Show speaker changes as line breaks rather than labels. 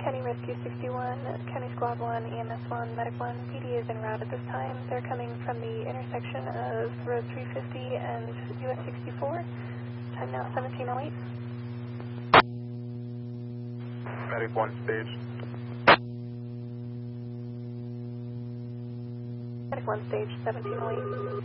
County Rescue 61, County Squad 1, EMS 1, Medic 1, PD is en route at this time. They're coming from the intersection of Road 350 and US 64. Time now 17:08.
Medic 1 staged.
Medic 1 stage 17:08.